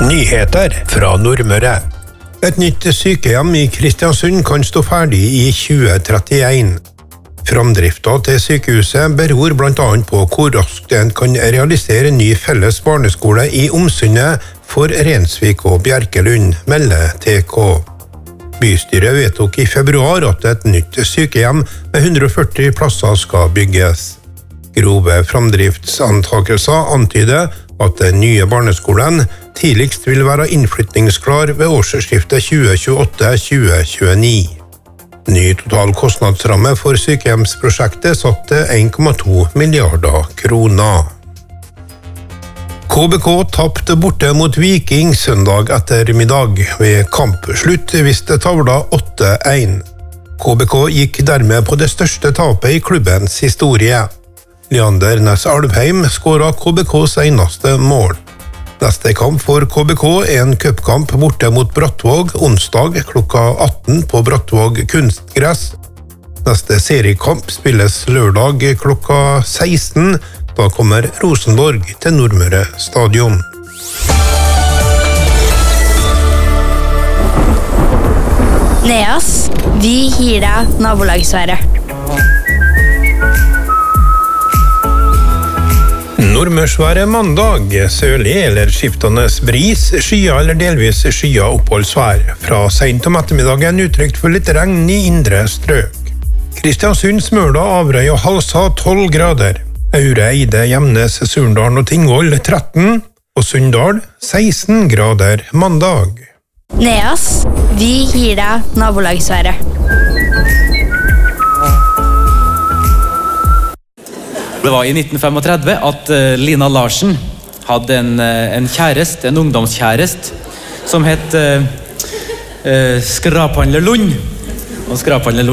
Nyheter fra Nordmøre. Et nytt sykehjem i Kristiansund kan stå ferdig i 2031. Framdriften til sykehuset beror blant annet på hvor raskt en kan realisere ny felles barneskole i Omsundet for Rensvik og Bjerkelund, melder TK. Bystyret vedtok i februar at et nytt sykehjem med 140 plasser skal bygges. Grove framdriftsantakelser antyder at den nye barneskolen tidligst vil være innflytningsklar ved årsskiftet 2028-2029. Ny total kostnadsramme for sykehjemsprosjektet satt til 1,2 milliarder kroner. KBK tappte borte mot Viking søndag ettermiddag. Ved kampslutt viste tavla 8-1. KBK gikk dermed på det største tapet i klubbens historie. Leander Næss Alvheim skåret KBKs eneste mål. Neste kamp for KBK er en cupkamp borte mot Brattvåg onsdag klokka 18 på Brattvåg kunstgress. Neste seriekamp spilles lørdag klokka 16. Da kommer Rosenborg til Nordmøre stadion. Neas, vi gir deg nabolagsværet. Nordmørsværet mandag, sørlig eller skiftende bris, skya eller delvis skya oppholdsvær. Fra sent om ettermiddagen utrygt for litt regn i indre strøk. Kristiansund, Smøla, Averøy og Halsa 12 grader. Aure, Eide, Gjemnes, Surndalen og Tingvoll 13, og Sunndal 16 grader mandag. Neas, vi gir deg nabolagsværet. Det var i 1935 at Lina Larsen hadde en kjærest, en ungdomskjærest, som het Skraphandler Lund. Og Skraphandler Lund